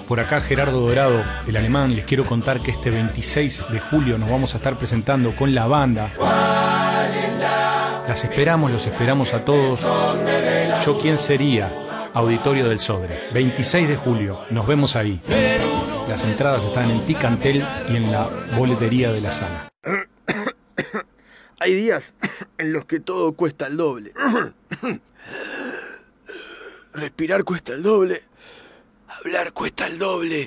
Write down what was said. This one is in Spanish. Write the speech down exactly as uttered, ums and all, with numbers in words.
Por acá Gerardo Dorado, el alemán. Les quiero contar que este veintiséis de julio nos vamos a estar presentando con la banda. Las esperamos, los esperamos a todos. Yo quién sería, Auditorio del Sodre. veintiséis de julio, nos vemos ahí. Las entradas están en Ticantel y en la boletería de la sala. Hay días en los que todo cuesta el doble. Respirar cuesta el doble. Hablar cuesta el doble.